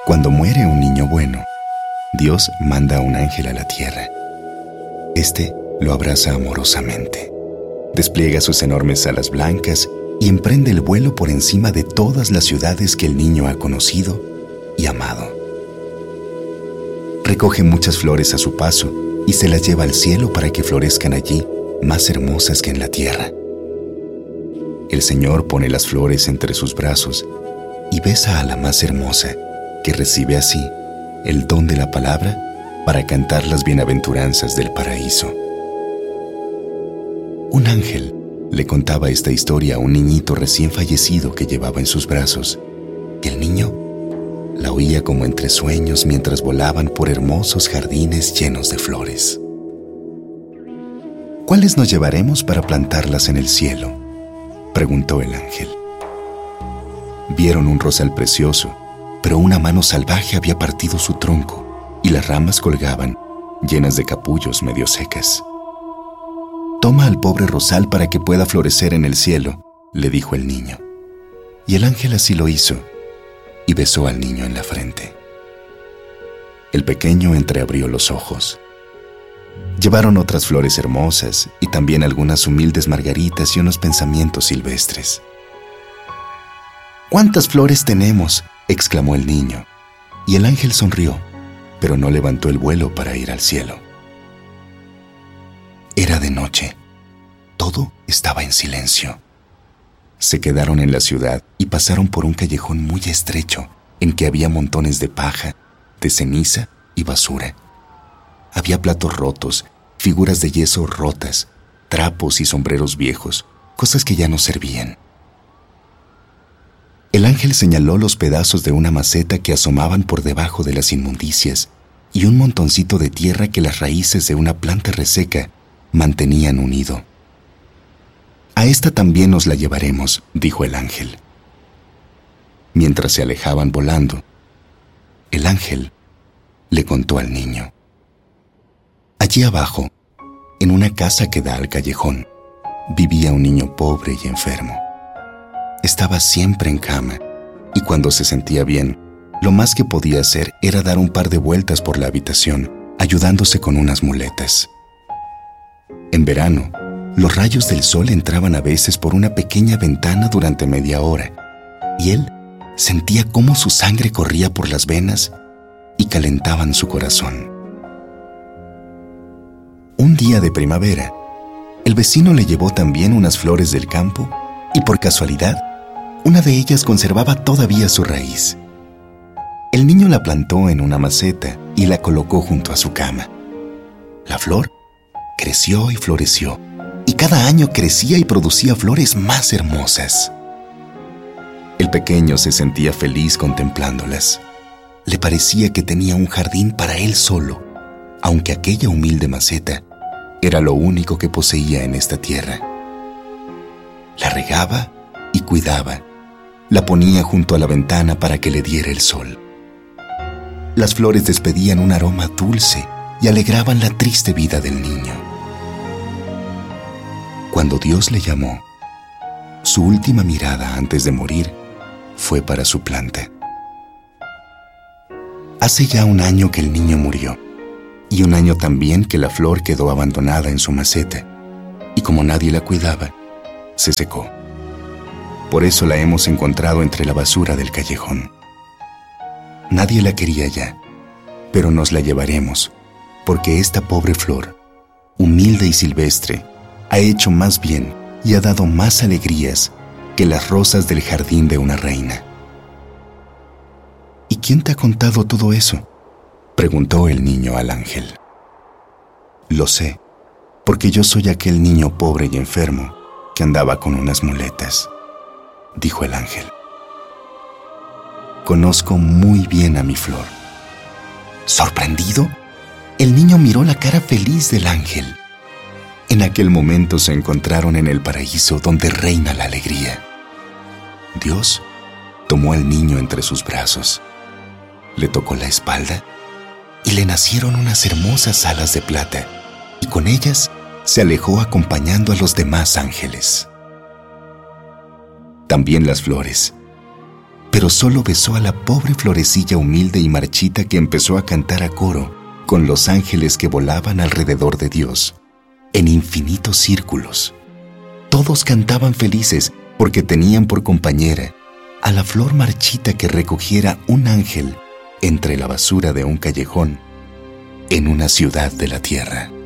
Cuando muere un niño bueno, Dios manda a un ángel a la tierra. Este lo abraza amorosamente, despliega sus enormes alas blancas y emprende el vuelo por encima de todas las ciudades que el niño ha conocido y amado. Recoge muchas flores a su paso y se las lleva al cielo para que florezcan allí más hermosas que en la tierra. El Señor pone las flores entre sus brazos y besa a la más hermosa, que recibe así el don de la palabra para cantar las bienaventuranzas del paraíso. Un ángel le contaba esta historia a un niñito recién fallecido que llevaba en sus brazos, y el niño la oía como entre sueños mientras volaban por hermosos jardines llenos de flores. ¿Cuáles nos llevaremos para plantarlas en el cielo?, preguntó el ángel. Vieron un rosal precioso, pero una mano salvaje había partido su tronco y las ramas colgaban, llenas de capullos medio secas. «Toma al pobre rosal para que pueda florecer en el cielo», le dijo el niño. Y el ángel así lo hizo, y besó al niño en la frente. El pequeño entreabrió los ojos. Llevaron otras flores hermosas y también algunas humildes margaritas y unos pensamientos silvestres. «¿Cuántas flores tenemos?», exclamó el niño, y el ángel sonrió, pero no levantó el vuelo para ir al cielo. Era de noche. Todo estaba en silencio. Se quedaron en la ciudad y pasaron por un callejón muy estrecho en que había montones de paja, de ceniza y basura. Había platos rotos, figuras de yeso rotas, trapos y sombreros viejos, cosas que ya no servían. El ángel señaló los pedazos de una maceta que asomaban por debajo de las inmundicias y un montoncito de tierra que las raíces de una planta reseca mantenían unido. «A esta también nos la llevaremos», dijo el ángel. Mientras se alejaban volando, el ángel le contó al niño. Allí abajo, en una casa que da al callejón, vivía un niño pobre y enfermo. Estaba siempre en cama, y cuando se sentía bien, lo más que podía hacer era dar un par de vueltas por la habitación, ayudándose con unas muletas. En verano, los rayos del sol entraban a veces por una pequeña ventana durante media hora, y él sentía cómo su sangre corría por las venas y calentaban su corazón. Un día de primavera, el vecino le llevó también unas flores del campo y por casualidad, una de ellas conservaba todavía su raíz. El niño la plantó en una maceta y la colocó junto a su cama. La flor creció y floreció, y cada año crecía y producía flores más hermosas. El pequeño se sentía feliz contemplándolas. Le parecía que tenía un jardín para él solo, aunque aquella humilde maceta era lo único que poseía en esta tierra. La regaba y cuidaba. La ponía junto a la ventana para que le diera el sol. Las flores despedían un aroma dulce y alegraban la triste vida del niño. Cuando Dios le llamó, su última mirada antes de morir fue para su planta. Hace ya un año que el niño murió, y un año también que la flor quedó abandonada en su maceta, y como nadie la cuidaba, se secó. Por eso la hemos encontrado entre la basura del callejón. Nadie la quería ya, pero nos la llevaremos, porque esta pobre flor, humilde y silvestre, ha hecho más bien y ha dado más alegrías que las rosas del jardín de una reina. ¿Y quién te ha contado todo eso?, preguntó el niño al ángel. Lo sé, porque yo soy aquel niño pobre y enfermo que andaba con unas muletas, dijo el ángel. Conozco muy bien a mi flor. Sorprendido, el niño miró la cara feliz del ángel. En aquel momento se encontraron en el paraíso donde reina la alegría. Dios tomó al niño entre sus brazos, le tocó la espalda y le nacieron unas hermosas alas de plata, y con ellas se alejó acompañando a los demás ángeles. También las flores, pero solo besó a la pobre florecilla humilde y marchita que empezó a cantar a coro con los ángeles que volaban alrededor de Dios, en infinitos círculos. Todos cantaban felices porque tenían por compañera a la flor marchita que recogiera un ángel entre la basura de un callejón en una ciudad de la tierra.